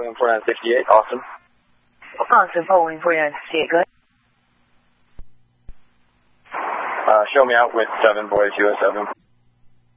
William 4968, Austin. Austin, Paul William 4968, go ahead. Show me out with 7 boys, US 7.